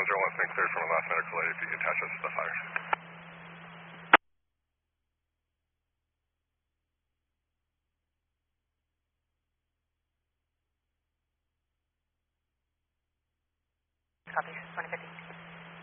1015 cleared from a last medical aid. If you can attach us to the fire. Copy, 2015.